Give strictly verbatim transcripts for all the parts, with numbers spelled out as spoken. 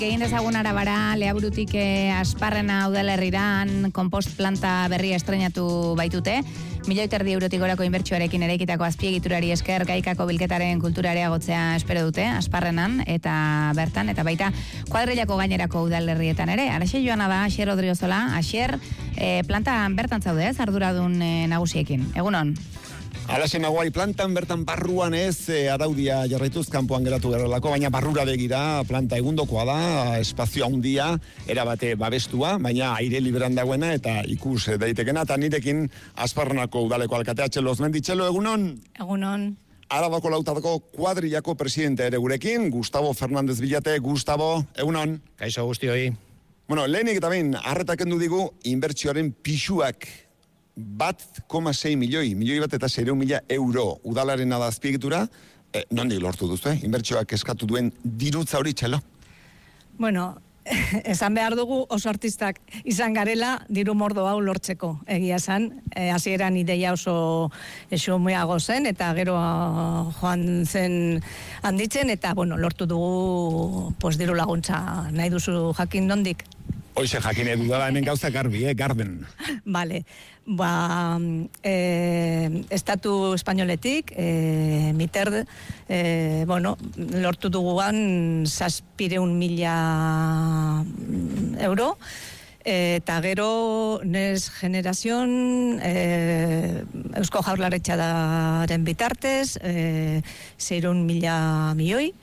Egin dezagun arabara, Leaburutik eh, Asparrena udalerriran konpost planta berria estrenatu baitute. Milioi terdi eurotik gorako inbertsioarekin eraikitako azpiegiturari esker gaikako bilketaren kultura areagotzea espero dute Asparrenan eta bertan, eta baita kuadrilako gainerako udalerrietan ere. Araxe joana da, Asier Odriozola, Asier, eh, planta bertan zaude ez, arduradun eh, nagusiekin. Egunon? Alaxen aguai plantan bertan barruan ez e, araudia jarraituz kanpoan geratu gerolako, baina barrura begira planta egundokoa da, espazio handia, erabate babestua, baina aire liberan dagoena eta ikus daitekena, eta nirekin Asparrenako udaleko alkatea Txelo Osmendi. Txelo, egunon? Egunon. Arabako lautadako kuadrilako presidente ere gurekin, Gustavo Fernández Villate. Gustavo, egunon? Kaixo guztioi. Bueno, lehenik eta behin, arretak endu digu, inbertsioaren pixuak bat koma sei milioi, milioi bat eta seiehun mila euro udalaren adazpiegitura, eh, nondik lortu duzue, inbertsioak eskatu duen dirutza hori, Txelo? Bueno, esan behar dugu oso artistak izan garela diru mordo hau lortzeko, egia esan, e, hasieran ideia oso esumeago zen, eta gero joan zen handitzen, eta bueno, lortu dugu pues, diru laguntza, nahi duzu jakin nondik? Hoxe jakin edu da hemen gauza garbi, eh, garden. Vale, ba, eh, estatu espainoletik, eh, miter, eh, bueno, lortu duguan zazpireun mila euro, eta gero Next Generation eh, Eusko Jaurlaritzaren bitartez eh, seiehun mila milioi,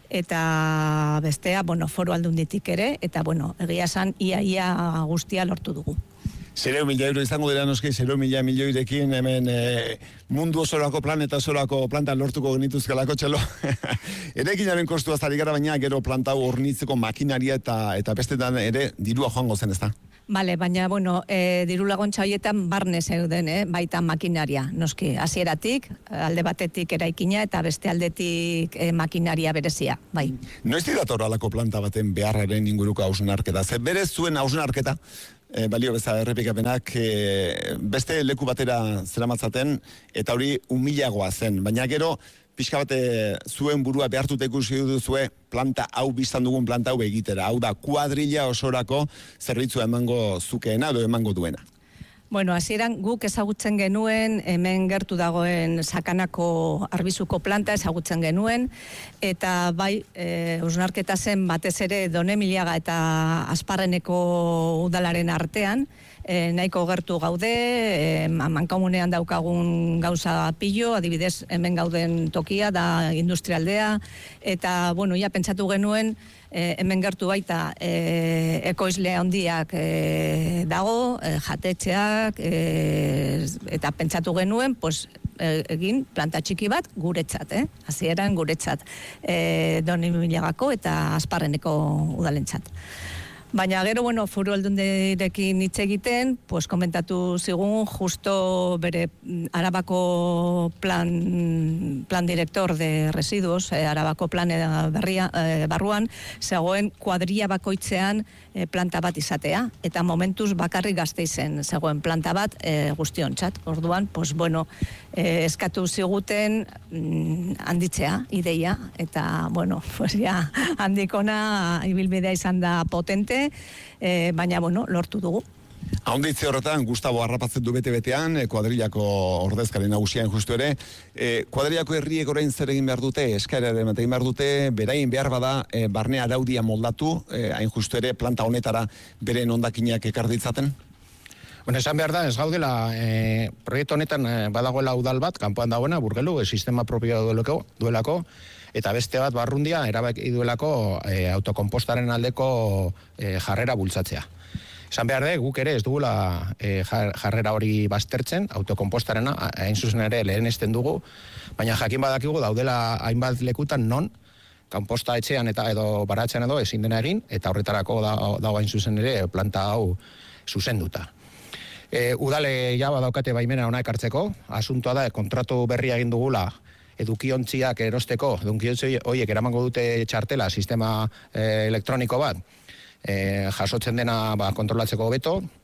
eta bestea, bueno, Foru Aldunditik ere, eta, bueno, egia esan, ia-ia guztia lortu dugu. Zereu mila euro izango dira noski, zereu mila milioirekin hemen e, mundu osorako planeta osorako planta lortuko genituzkelako, Txelo. Erekinaren kostua zari gara, baina gero planta hornitzeko makinaria eta eta bestetan ere dirua joango zen, ez da? Bale, baina, bueno, e, diru laguntza horietan barne zeuden, eh? Baita makinaria, noski, hasieratik, alde batetik eraikina eta beste aldetik e, makinaria berezia, bai. Noiz dator alako planta baten beharraren inguruko hausnarketa? Ze berez zuen hausnarketa, e, balio beza errepikapenak, e, beste leku batera zeramatzaten, eta hori humilagoa zen, baina gero, pixka bate zuen burua behartuta ikusi duzue planta hau biztan dugun planta hau egitera. Hau da, kuadrilla osorako zerbitzua emango zukeena edo emango duena. Bueno, hasieran guk ezagutzen genuen, hemen gertu dagoen Sakanako Arbizuko planta ezagutzen genuen, eta bai, e, hausnarketa zen batez ere Donemiliaga eta Asparreneko udalaren artean, E, nahiko gertu gaude, e, mankomunean daukagun gauza pilo, adibidez hemen gauden tokia da industrialdea, eta bueno, ja pentsatu genuen e, hemen gertu baita e, ekoizle handiak e, dago, e, jatetxeak, e, eta pentsatu genuen, pues, e, egin planta txiki bat guretzat, eh? Hasieran guretzat, e, Donemiliagako eta Asparreneko udalentzat. Baina gero, bueno, Foru Aldundirekin hitz egiten, pues komentatu zigun justo bere Arabako plan, plan director de residuos, eh, Arabako plan berria, eh, barruan, zegoen kuadrilla bakoitzean eh, planta bat izatea, eta momentuz bakarrik Gasteizen zegoen planta bat eh, guztiontzat. Orduan, pues bueno, eh, eskatu ziguten mm, handitzea, ideia, eta bueno, pues ja, handikona ibilbidea izan da potente, Eh, baina, bueno, lortu dugu. Ahonditze horretan, Gustavo harrapatzen du bete-betean, eh, kuadrilako ordezkari nagusian justu ere, eh, kuadrilako herriek orain zer egin behar dute, eskaera ere egin behar dute, berain behar bada, eh, barne araudia moldatu, eh, hain justu ere, planta honetara beren hondakinak ekar ditzaten? Bueno, esan behar da, ez gaudela, eh, proiektu honetan eh, badagoela udal bat, kanpoan dagoena, Burgelu, eh, sistema propio duelako, duelako, eta beste bat barrundia erabaki duelako e, autokompostaren aldeko e, jarrera bultzatzea. Esan behar de, guk ere ez dugula e, jarrera hori baztertzen, autokompostarena, hain zuzen ere lehenesten dugu, baina jakin badakigu daudela hainbat lekutan non, kanposta etxean eta edo baratzean edo ezin dena egin, eta horretarako dago hain zuzen ere planta hau zuzenduta. E, udale ja badaukate baimena ona ekartzeko, asuntoa da, kontratu berria egin dugula, edukiontziak erosteko, edukiontzi horiek eramango dute txartela, sistema e, elektroniko bat, e, jasotzen dena ba, kontrolatzeko beto,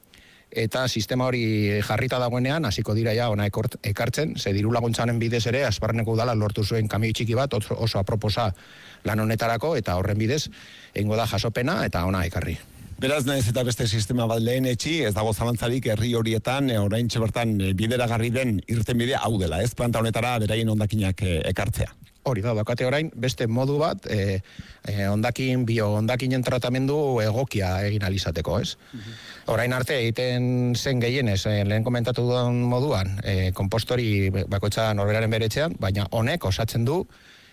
eta sistema hori jarrita dagoenean, hasiko dira ja ona ekartzen, ze diru laguntzaren bidez ere, Asparreneko udala lortu zuen kamioi txiki bat, oso aproposa lan honetarako, eta horren bidez, egingo da jasopena, eta ona ekarri. Beraz, nahiz eta beste sistema bat lehen etxi, ez dago zalantzarik herri horietan, orain bertan bideragarri den irtenbidea hau dela, ez planta honetara beraien hondakinak ekartzea. Hori da, daukate orain, beste modu bat, e, e, ondakin, bio ondakinen tratamendu egokia egin alizateko, ez? Mm-hmm. Orain arte, egiten zen gehienez, e, lehen komentatu duen moduan, e, kompostori bakoitza norberaren beretzean, baina honek osatzen du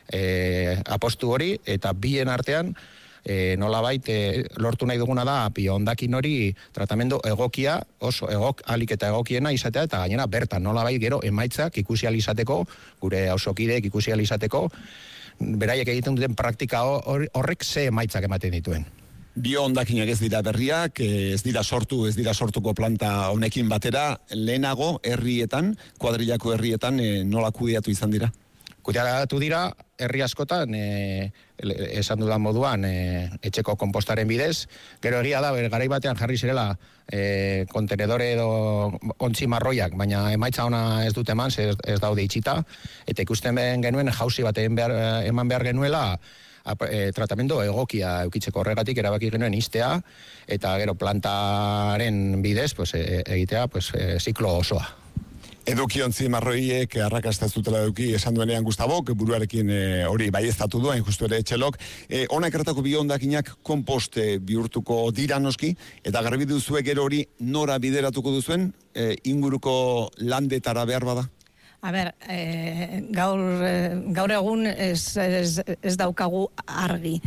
e, apostu hori, eta bien artean, E, nolabait e, lortu nahi duguna da bio ondakin hori tratamendu egokia, oso egok, alik eta egokiena izatea, eta gainera bertan nolabait gero emaitzak ikusi alizateko, gure auzokideek ikusi alizateko, beraiek egiten duten praktika horrek ze emaitzak ematen dituen. Bio ondakinak ez dira berriak, ez dira sortu, ez dira sortuko planta honekin batera, lehenago herrietan, kuadrillako herrietan e, nola kudeatu izan dira? Kudeatu dira, herri askotan, e, esan dudan moduan, e, etxeko kompostaren bidez, gero egia da, garai batean jarri zirela e, kontenedore edo ontzi marroiak, baina emaitza ona ez dute eman, ez, ez daude itxita, eta ikusten genuen jauzi bat behar, eman behar genuela, E, tratamendu egokia eukitzeko horregatik erabaki genuen iztea, eta gero plantaren bidez pues, e, egitea pues, e, ziklo osoa. Edukiontzi marroiek arrakasta zutela eduki esan duenean Gustabok, buruarekin e, hori baieztatu duen, justu ere etxelok. E, Ona ekartako bio ondakinak komposte bihurtuko dira noski, eta garbi duzue gero hori nora bideratuko duzuen, e, inguruko landetara behar bada? A ber, e, gaur, e, gaur egun ez, ez, ez daukagu argi.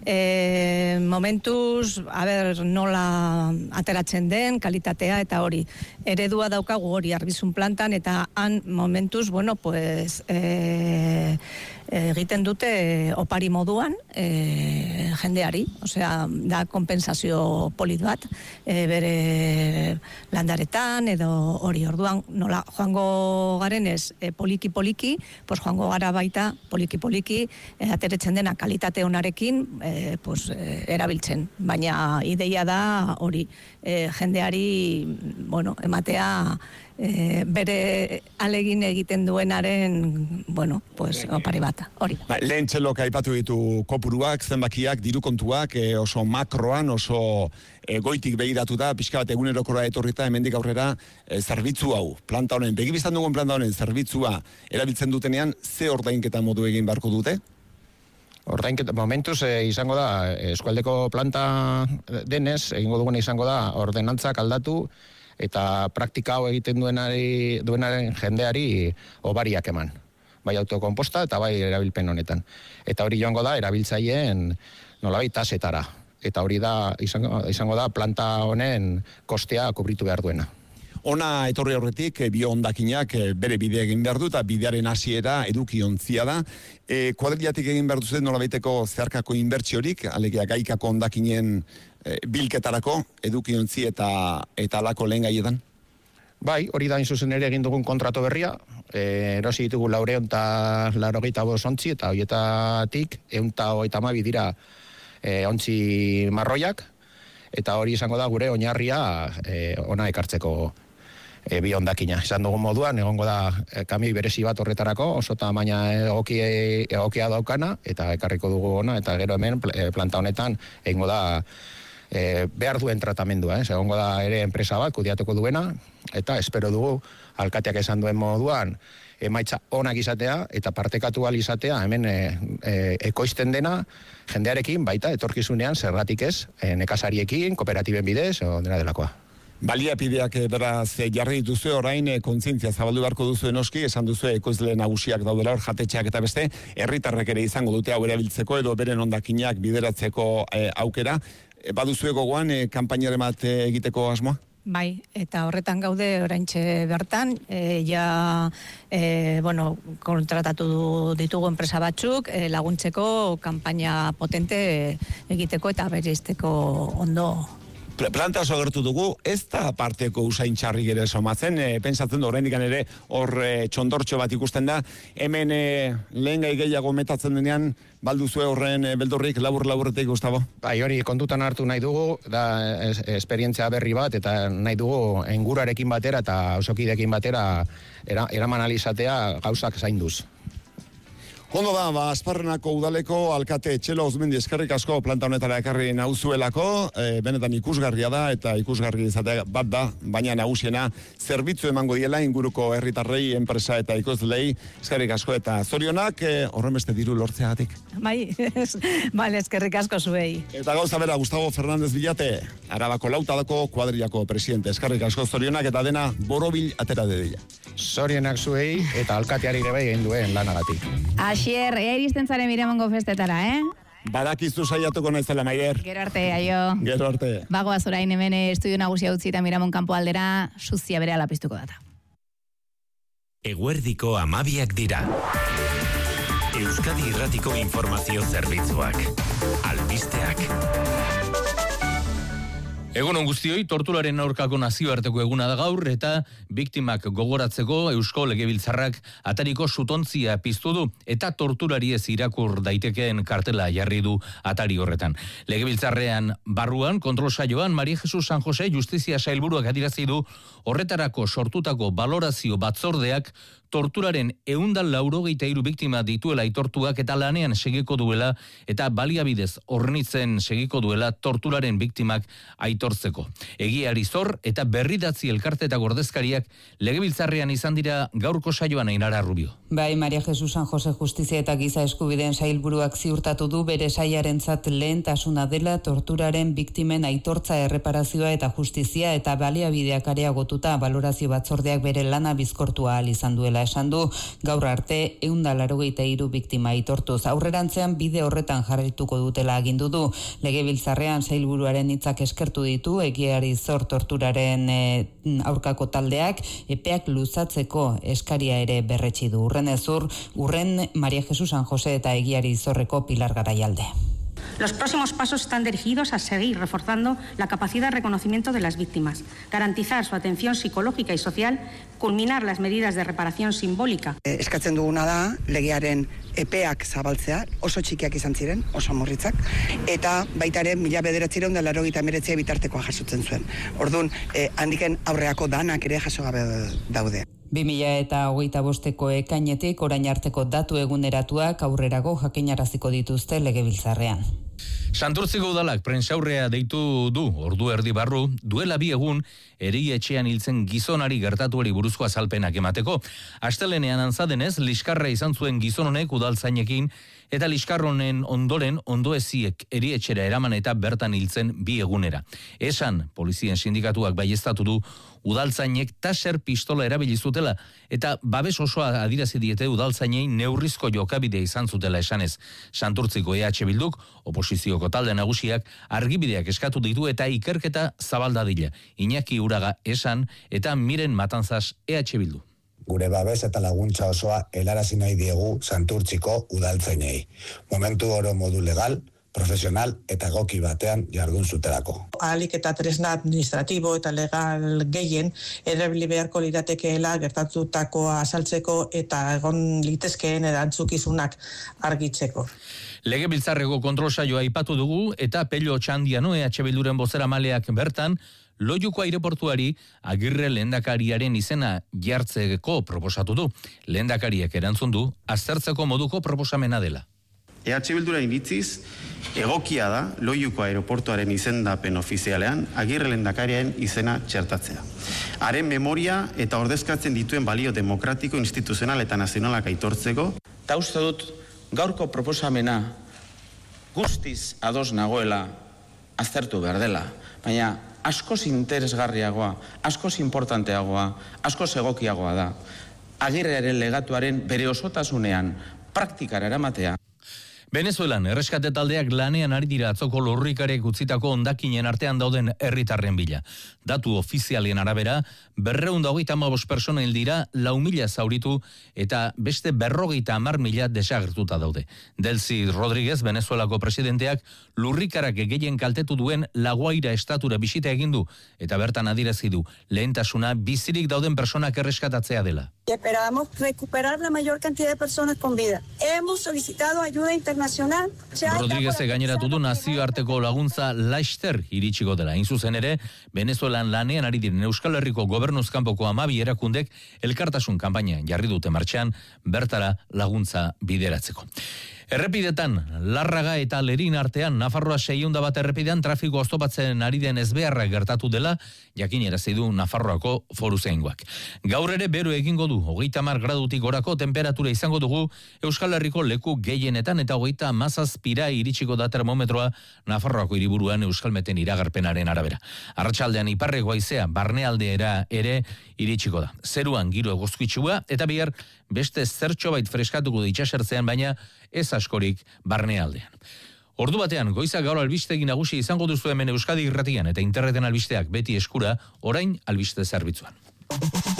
E, momentuz, a ber, nola ateratzen den, kalitatea eta hori. Eredua daukagu hori arbizun plantan, eta han momentuz, bueno, pues, e, egiten dute opari moduan e, jendeari, osea, da kompensazio polit bat, e, bere landaretan, edo hori orduan, nola joango garenez, E, poliki poliki, pues joango gara baita poliki poliki, e, ateretzen dena kalitate onarekin, e, pues, e, erabiltzen. Baina ideia da hori, e, jendeari, bueno, ematea e, bere alegin egiten duenaren, bueno, pues opari bata, hori. Ba, lehen txelok aipatu ditu kopuruak, zenbakiak, diru kontuak, e, oso makroan, oso e, goitik begiratu da, pixka bat egunerokora etorrita, hemendik aurrera e, zerbitzu hau, planta honen, begibiztan dugun planta honen zerbitzua erabiltzen dutenean, ze ordainketa modu egin beharko dute? Ordainketa, momentuz e, izango da, eskualdeko planta denez, egingo duguna izango da, ordenantzak aldatu, eta praktika hau egiten duenari, duenaren jendeari obariak eman. Bai autokomposta eta bai erabilpen honetan. Eta hori joango da, erabiltzaileen nolabait tasetara. Eta hori da, izango, izango da, planta honen kostea kubritu behar duena. Ona etorri horretik, bio ondakinak bere bidea egin behar du, eta bidearen hasiera edukiontzia da. E, kuadrillatik egin behar duzen nolabaiteko zeharkako inbertsiorik, alegia gaikako ondakinen e, bilketarako, edukiontzi eta eta alako lehen gaietan? Bai, hori da inzuzen ere egin dugun kontrato berria, e, erosi ditugu laureon eta laurogeita bost ontzi, eta horietatik eunta hogeita hamabi dira e, ontzi marroiak, eta hori izango da gure oinarria e, ona ekartzeko E, bi ondakina. Esan dugun moduan, egongo da e, kamioi berezi bat horretarako, oso tamaina egokia, egokia daukana, eta ekarriko dugu ona, eta gero hemen e, planta honetan egingo da e, behar duen tratamendua. Eh? Egongo da ere enpresa bat, kudiatuko duena, eta espero dugu, alkateak esan duen moduan, emaitza onak izatea, eta partekatu ahal izatea, hemen e, e, ekoizten dena, jendearekin, baita, etorkizunean, zergatik ez, e, nekazariekin, kooperatiben bidez, o dena delakoa. Baliapideak beraz jarri dituzue, orain kontzientzia zabaldu beharko duzu noski, esan duzu ekoizle nagusiak daudela hor jatetxeak eta beste, herritarrek ere izango dute hau erabiltzeko edo beren ondakinak bideratzeko e, aukera. E, baduzue gogoan e, kanpainaren bat e, egiteko asmoa? Bai, eta horretan gaude oraintxe bertan, e, ja, e, bueno, kontratatu ditugu enpresa batzuk, e, laguntzeko kanpaina potente egiteko eta bereizteko ondo Planta oso gertu dugu, ez da parteko usain txarrik ere somatzen, e, pentsatzen du oraindik ere hor e, txondortxo bat ikusten da, hemen e, lehen gai gehiago metatzen denean, balduzue horren e, beldurrik labur-laburretik, Gustavo? Bai, hori kontutan hartu nahi dugu, da es, esperientzia berri bat, eta nahi dugu engurarekin batera eta auzokideekin batera era, eraman alizatea gauzak zainduz. Ondo da, ba, Asparrenako udaleko alkate Txelo Ozmendi eskerrik asko planta honetara ekarri nauzuelako, e, benetan ikusgarria da eta ikusgarri izatea bat da, baina nagusiena zerbitzu emango diela inguruko herritarrei, enpresa eta ikozlei, eskerrik asko eta zorionak, e, horren beste diru lortzeagatik. Bai, bale, eskerrik asko zuei. Eta gauza bera, Gustavo Fernández Villate, Arabako lautadako kuadriako presidente, eskerrik asko zorionak eta dena borobil atera dedila. Zorionak zuei eta alkateari ere bai egin duen lanagatik. Asier, ea iristen zaren Miramongo festetara, eh? Badakizu saiatuko naizela, Maider. Gero arte, aio. Gero arte. Bagoaz orain hemen estudio nagusia utzi eta Miramon kanpo aldera suzia bere alapiztuko data. Eguerdiko amabiak dira. Euskadi Irratiko informazio zerbitzuak. Albisteak. Egunon guztioi, torturaren aurkako nazioarteko eguna da gaur eta biktimak gogoratzeko Eusko Legebiltzarrak atariko sutontzia piztu du eta torturari ez irakur daitekeen kartela jarri du atari horretan. Legebiltzarrean barruan kontrol saioan Maria Jesus San Jose Justizia Sailburuak adierazi du horretarako sortutako balorazio batzordeak torturaren ehundan laurogeita hiru biktima dituela aitortuak eta lanean segiko duela eta baliabidez hornitzen segiko duela torturaren biktimak aitortzeko. Egiari zor eta berridatzi elkarte eta gordezkariak Legebiltzarrean izan dira gaurko saioan Ainara Rubio. Bai, Maria Jesus San Jose Justizia eta Giza Eskubideen Sailburuak ziurtatu du bere sailarentzat lehentasuna dela torturaren biktimen aitortza, erreparazioa eta justizia eta baliabideak areagotuta balorazio batzordeak bere lana bizkortua ahal izan duela esan du, gaur arte ehun eta laurogeita hiru biktima aitortuz. Aurrerantzean bide horretan jarraituko dutela agindu du. Legebiltzarrean Sailburuaren hitzak eskertu ditu egiari zor torturaren e, aurkako taldeak epeak luzatzeko eskaria ere berretsi du. Urren ezur, urren Maria Jesus San Jose eta egiari zorreko Pilar Garaialde. Los próximos pasos están dirigidos a seguir reforzando la capacidad de reconocimiento de las víctimas, garantizar su atención psicológica y social, culminar las medidas de reparación simbólica. Eh, eskatzen duguna da legearen epeak zabaltzea, oso txikiak izan ziren, oso murritzak, eta baita ere mila bederatziehun eta laurogeita hemeretzi bitartekoa jasotzen zuen. Orduan, eh, handiken aurreako danak ere jaso gabe daude. bi mila eta hogeita bosteko ekainetik orain arteko datu eguneratuak aurrerago jakinaraziko dituzte Legebiltzarrean. Santurtziko udalak prentsaurrea deitu du ordu erdi barru, duela bi egun erietxean hiltzen gizonari gertatuari buruzko azalpenak emateko. Astelenean antzadenez, liskarra izan zuen gizon honek udaltzainekin eta liskarronen ondoren ondoeziek erietxera eraman eta bertan hiltzen bi egunera. Esan, polizien sindikatuak baieztatu du udaltzainek taser pistola erabili zutela eta babes osoa adirazi diete udaltzainei neurrizko jokabidea izan zutela esanez. Santurtziko E H Bilduk, oposizioko talde nagusiak argibideak eskatu ditu eta ikerketa zabaldadila. Iñaki Uraga esan eta Miren Matanzas E H Bildu. Gure babes eta laguntza osoa helarazi nahi diegu Santurtziko udaltzainei. Momentu oro modu legal, profesional eta egoki batean jardun zuterako. Ahalik eta tresna administratibo eta legal gehien erabili beharko liratekeela gertatutakoa azaltzeko eta egon litezkeen erantzukizunak argitzeko. Legebiltzarreko kontrol saioa aipatu dugu eta Pello Txandiano E H Bilduren bozeramaleak bertan Loiuko aireportuari Agirre lehendakariaren izena jartzeko proposatu du. Lehendakariak erantzun du aztertzeko moduko proposamena dela. E H Bildura iritziz, egokia da Loiuko aireportuaren izendapen ofizialean Agirre lehendakariaren izena txertatzea. Haren memoria eta ordezkatzen dituen balio demokratiko, instituzional eta nazionalak aitortzeko. Ta uste dut gaurko proposamena guztiz ados nagoela aztertu behar dela, baina askoz interesgarriagoa, askoz importanteagoa, askoz egokiagoa da. Agirrearen legatuaren bere osotasunean praktikara eramatea. Venezuelan erreskate taldeak lanean ari dira atzoko lurrikarek utzitako hondakinen artean dauden herritarren bila. Datu ofizialien arabera, berrehun eta hogeita hamabost persona hil dira, lau mila zauritu eta beste berrogeita hamar mila desagertuta daude. Delcy Rodríguez, Venezuelako presidenteak, lurrikarak gehien kaltetu duen La Guaira estatura bisita egin du eta bertan adierazi du lehentasuna bizirik dauden personak erreskatatzea dela. Y esperamos recuperar la mayor cantidad de personas con vida. Hemos solicitado ayuda internacional. Rodríguez gaineratu du nazioarteko laguntza laster iritsiko dela. Hain zuzen ere, Venezuelan lanean ari diren Euskal Herriko gobernuz kanpoko hamabi erakundek elkartasun kanpaina jarri dute martxan bertara laguntza bideratzeko. Errepidetan, Larraga eta Lerin artean, Nafarroa seiehun bat errepidean trafiko oztopatzen ari den ezbeharra gertatu dela, jakinarazi du Nafarroako foruzaingoak. Gaur ere bero egingo du, hogeita hamar gradutik gorako temperatura izango dugu Euskal Herriko leku gehienetan eta hogeita hamazazpira iritsiko da termometroa Nafarroako hiriburuan Euskalmeten iragarpenaren arabera. Arratsaldean iparreko haizea barnealdeera ere iritsiko da. Zeruan giro eguzkitsua eta bihar beste zertxo bait freskatuko da itsasertzean, baina ez askorik barnealdean. Ordu batean, goiza gaur albistegi nagusi izango duzu hemen Euskadi Irratian eta interneten albisteak beti eskura, orain albiste zerbitzuan.